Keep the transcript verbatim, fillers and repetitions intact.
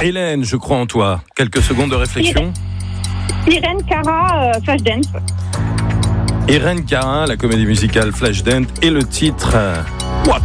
Hélène, je crois en toi. Quelques secondes de réflexion. Irène Cara, euh, Flashdance. Irène Cara, la comédie musicale Flashdance et le titre